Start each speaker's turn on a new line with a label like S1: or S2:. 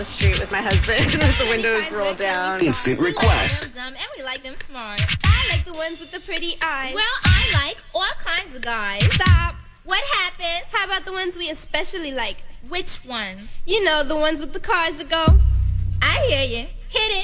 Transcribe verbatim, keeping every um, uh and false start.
S1: the street with my husband with the windows rolled down.
S2: Instant request.
S3: Dumb, and we like them smart.
S4: I like the ones with the pretty eyes.
S3: Well, I like all kinds of guys.
S4: Stop.
S3: What happened?
S4: How about the ones we especially like?
S3: Which ones?
S4: You know, the ones with the cars that go.
S3: I hear you. Hit it.